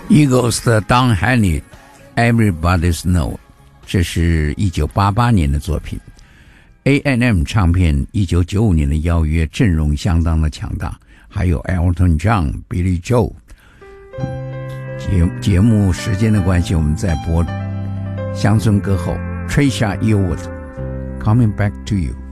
Eagles 的 Don Henley Everybody's Know， 这是1988年的作品。A&M 唱片1995年的邀约，阵容相当的强大，还有 Elton John、Billy Joel。节目时间的关系，我们再播乡村歌后 Trisha Yearwood Coming Back to You。